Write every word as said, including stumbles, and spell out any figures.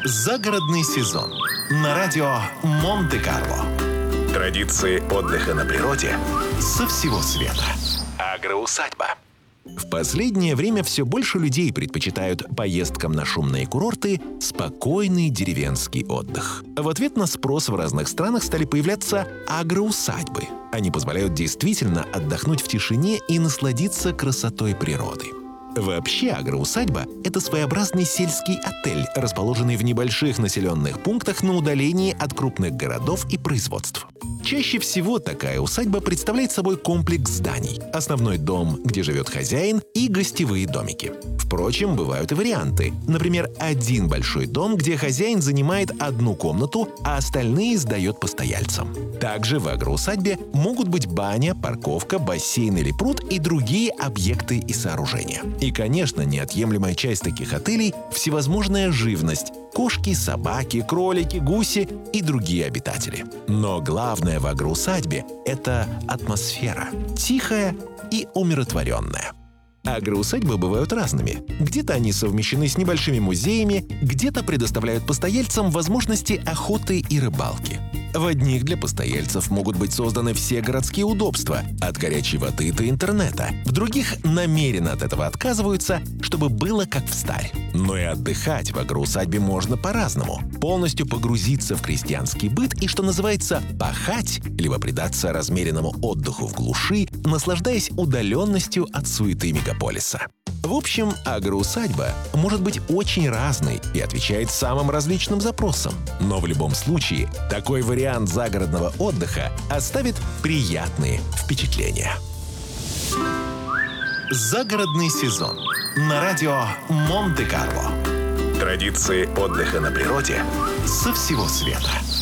Загородный сезон на радио Монте-Карло. Традиции отдыха на природе со всего света. Агроусадьба. В последнее время все больше людей предпочитают поездкам на шумные курорты спокойный деревенский отдых. В ответ на спрос в разных странах стали появляться агроусадьбы. Они позволяют действительно отдохнуть в тишине и насладиться красотой природы. Вообще, агроусадьба – это своеобразный сельский отель, расположенный в небольших населенных пунктах на удалении от крупных городов и производств. Чаще всего такая усадьба представляет собой комплекс зданий, основной дом, где живет хозяин, и гостевые домики. Впрочем, бывают и варианты. Например, один большой дом, где хозяин занимает одну комнату, а остальные сдает постояльцам. Также в агроусадьбе могут быть баня, парковка, бассейн или пруд и другие объекты и сооружения. И, конечно, неотъемлемая часть таких отелей – всевозможная живность – кошки, собаки, кролики, гуси и другие обитатели. Но главное в агроусадьбе – это атмосфера, тихая и умиротворенная. Агроусадьбы бывают разными. Где-то они совмещены с небольшими музеями, где-то предоставляют постояльцам возможности охоты и рыбалки. В одних для постояльцев могут быть созданы все городские удобства, от горячей воды до интернета. В других намеренно от этого отказываются, чтобы было как в старь. Но и отдыхать в агроусадьбе можно по-разному. Полностью погрузиться в крестьянский быт и, что называется, пахать, либо предаться размеренному отдыху в глуши, наслаждаясь удаленностью от суеты мегаполиса. В общем, агроусадьба может быть очень разной и отвечает самым различным запросам. Но в любом случае, такой вариант загородного отдыха оставит приятные впечатления. Загородный сезон на радио Монте-Карло. Традиции отдыха на природе со всего света.